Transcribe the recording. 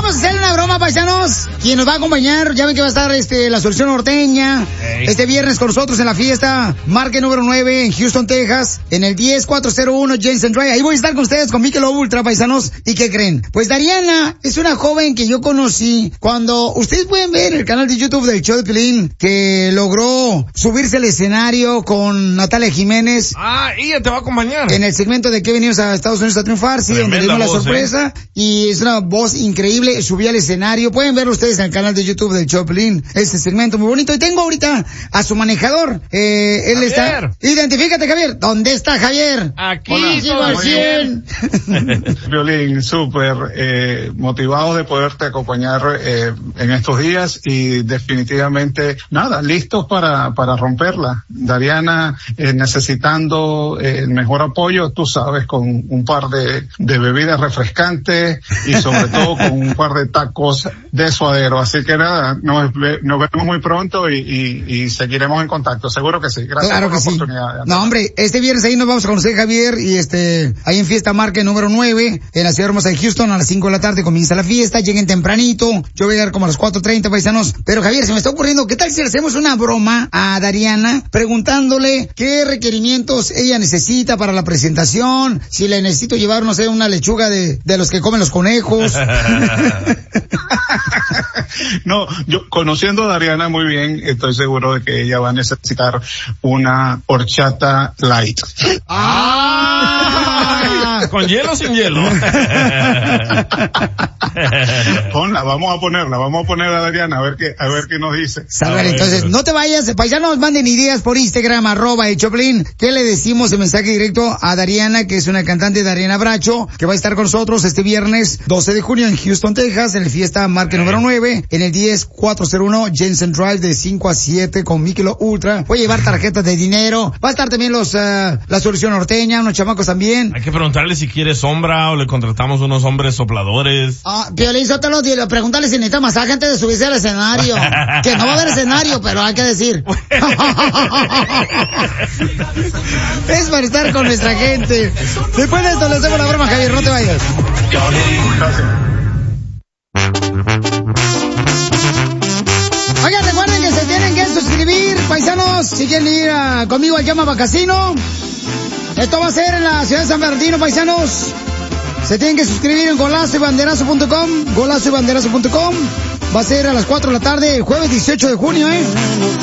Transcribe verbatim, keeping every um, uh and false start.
vamos a hacer una broma, paisanos. Quien nos va a acompañar, ya ven que va a estar este la Solución Norteña hey. este viernes con nosotros en la fiesta Market número nueve en Houston, Texas, en el diez cuatro cero uno Jensen Drive. Ahí voy a estar con ustedes con Michelob Ultra, paisanos. ¿Y qué creen? Pues Dariana es una joven que yo conocí cuando ustedes pueden ver el canal de YouTube del show de Piolín, que logró subirse al escenario con Natalia Jiménez. Ah, ella te va a acompañar. En el segmento de que venimos a Estados Unidos a triunfar, sí, donde dimos la sorpresa. ¿eh? Y es una voz increíble, subí al escenario. Pueden verlo ustedes en el canal de YouTube del show de Piolín. Este segmento muy bonito. Y tengo ahorita a su manejador. Eh, él Javier. está... Identifícate, Javier. ¿Dónde está Javier? Aquí. Hola, al cien. Piolín, súper eh, motivado de poderte acompañar eh, en estos días y definitivamente, nada, listos para, para romperla. Dariana eh, necesitando eh, el mejor apoyo, tú sabes, con un par de, de bebidas refrescantes y sobre todo con un par de tacos de suadero. Así que nada, nos, nos vemos muy pronto y, y, y seguiremos en contacto. Seguro que sí. Gracias claro por que la sí. oportunidad. No, hombre, este viernes ahí nos vamos a conocer, Javier, y este, ahí en Fiesta Market número nueve, en la ciudad hermosa de Houston, a las cinco de la tarde comienza la fiesta. Lleguen tempranito. Yo voy a llegar como a las cuatro treinta, paisanos. Pero Javier, se me está ocurriendo, ¿qué tal si le hacemos una broma a Dariana preguntándole qué requerimientos ella necesita para la presentación? Si le necesito llevar, no sé, una lechuga de, de los que comen los conejos. No, yo conociendo a Dariana muy bien, estoy seguro de que ella va a necesitar una horchata light. Ah, ¿con hielo o sin hielo? Ponla, vamos a ponerla, vamos a poner a Dariana a ver qué, a ver qué nos dice. Salve, entonces, no te vayas, paisanos, manden ideas por Instagram, arroba el Choplin. ¿Qué le decimos en mensaje directo a Dariana, que es una cantante, Dariana Bracho, que va a estar con nosotros este viernes doce de junio en Houston, Texas, en el Fiesta Market número nueve, en el diez cuatro cero uno Jensen Drive de cinco a siete con Michelob Ultra. Voy a llevar tarjetas de dinero. Va a estar también los, uh, la Solución Norteña, unos chamacos también. Hay que preguntarle si quiere sombra o le contratamos unos hombres sopladores. Ah, Piolín, Sotelo, preguntarle si necesita masaje antes de subirse al escenario. Que no va a haber escenario, pero hay que decir. Es para estar con nuestra gente. Después de esto le hacemos la broma, Javier, no te vayas. Oigan, recuerden que se tienen que suscribir, paisanos, si quieren ir a, conmigo al Llama Casino. Esto va a ser en la ciudad de San Bernardino, paisanos. Se tienen que suscribir en golazo y banderazo punto com, golazo y banderazo punto com. Va a ser a las cuatro de la tarde, el jueves dieciocho de junio, ¿eh?